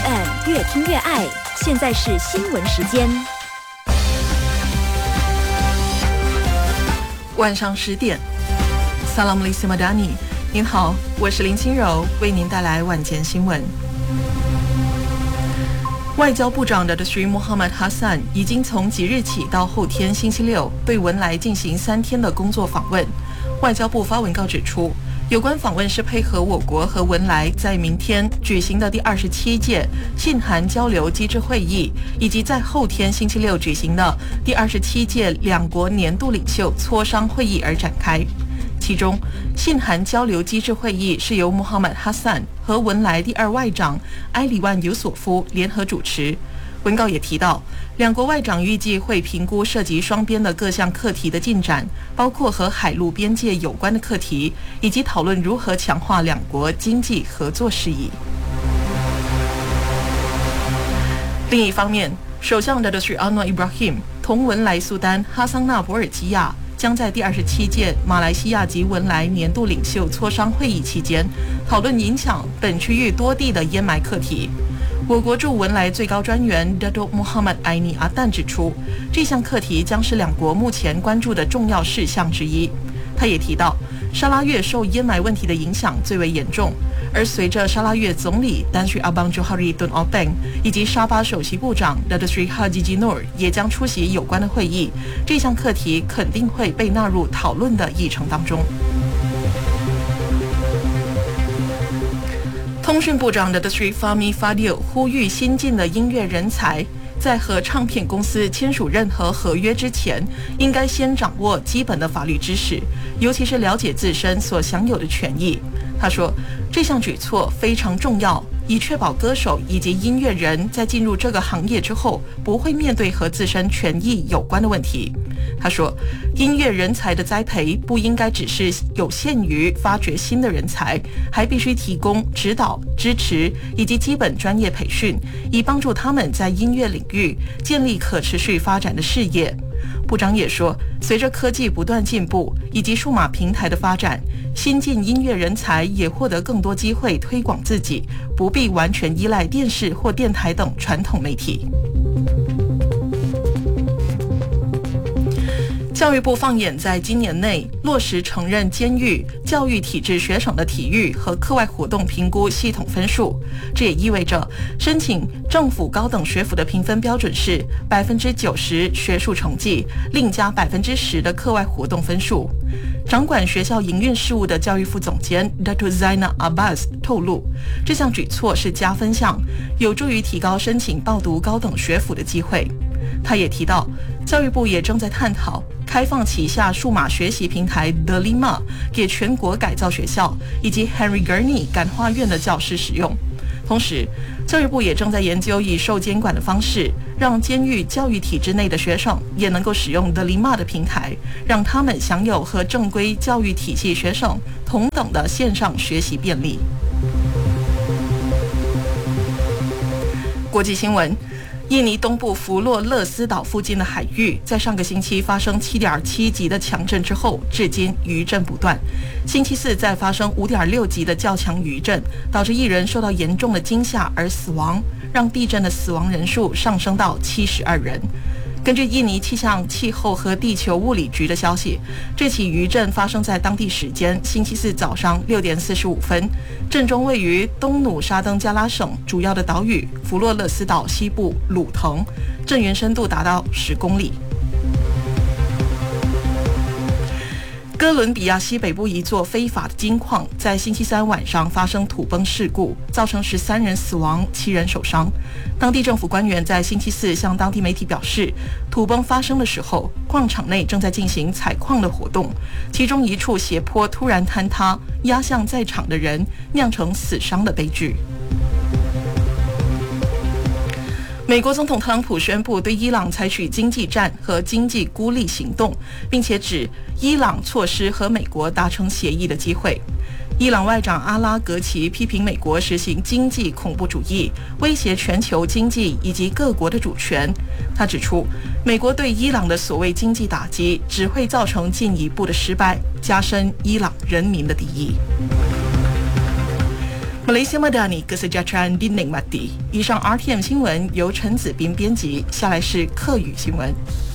FM 越听越爱，现在是新闻时间。 晚上10点 Salam Alaikum Madani， 您好，我是林清柔，为您带来晚间新闻。外交部长 Datuk Muhammad Hassan 已经从即日起到后天星期六对文莱进行3天的工作访问。外交部发文告指出，有关访问是配合我国和文莱在明天举行的第27届信函交流机制会议，以及在后天星期六举行的第27届两国年度领袖磋商会议而展开。其中，信函交流机制会议是由 Muhammad Hassan 和文莱第2外长埃里万尤索夫联合主持。文告也提到，两国外长预计会评估涉及双边的各项课题的进展，包括和海陆边界有关的课题，以及讨论如何强化两国经济合作事宜。另一方面，首相的Sri Anwar Ibrahim 同文莱苏丹哈桑纳博尔基亚将在第27届马来西亚及文莱年度领袖磋商会议期间，讨论影响本区域多地的烟霾课题。我国驻文莱最高专员 Datuk Muhammad Aini Adan 指出，这项课题将是两国目前关注的重要事项之一。他也提到，沙拉越受烟霾问题的影响最为严重，而随着沙拉越总理Tan Sri Abang Johari Tun Openg 以及沙巴首席部长 Datuk Sri Haji Jinur 也将出席有关的会议，这项课题肯定会被纳入讨论的议程当中。通讯部长的Sri Fahmi Fadil 呼吁新进的音乐人才在和唱片公司签署任何合约之前，应该先掌握基本的法律知识，尤其是了解自身所享有的权益。他说，这项举措非常重要，以确保歌手以及音乐人在进入这个行业之后，不会面对和自身权益有关的问题。他说，音乐人才的栽培不应该只是有限于发掘新的人才，还必须提供指导、支持以及基本专业培训，以帮助他们在音乐领域建立可持续发展的事业。部长也说，随着科技不断进步以及数码平台的发展，新进音乐人才也获得更多机会推广自己，不必完全依赖电视或电台等传统媒体。教育部放眼在今年内落实承认监狱教育体制学生的体育和课外活动评估系统分数，这也意味着申请政府高等学府的评分标准是90%学术成绩，另加10%的课外活动分数。掌管学校营运事务的教育副总监 Datuk Zainal Abbas 透露，这项举措是加分项，有助于提高申请报读高等学府的机会。他也提到，教育部也正在探讨开放旗下数码学习平台 Delima 给全国改造学校以及 Henry Gurney 感化院的教师使用。同时，教育部也正在研究以受监管的方式，让监狱教育体制内的学生也能够使用 Delima 的平台，让他们享有和正规教育体系学生同等的线上学习便利。国际新闻，印尼东部弗洛勒斯岛附近的海域在上个星期发生 7.7 级的强震之后，至今余震不断。星期四再发生 5.6 级的较强余震，导致1人受到严重的惊吓而死亡，让地震的死亡人数上升到72人。根据印尼气象、气候和地球物理局的消息，这起余震发生在当地时间星期四早上6点45分，震中位于东努沙登加拉省主要的岛屿弗洛勒斯岛西部鲁腾，震源深度达到10公里。哥伦比亚西北部一座非法的金矿在星期三晚上发生土崩事故，造成13人死亡，7人受伤。当地政府官员在星期四向当地媒体表示，土崩发生的时候，矿场内正在进行采矿的活动，其中一处斜坡突然坍塌，压向在场的人，酿成死伤的悲剧。美国总统特朗普宣布对伊朗采取经济战和经济孤立行动，并且指伊朗错失和美国达成协议的机会。伊朗外长阿拉格齐批评美国实行经济恐怖主义，威胁全球经济以及各国的主权。他指出，美国对伊朗的所谓经济打击只会造成进一步的失败，加深伊朗人民的敌意。 Malaysia Madani Kesejahteraan Dinikmati。以上 RTM 新闻由陈子斌编辑，下来是客语新闻。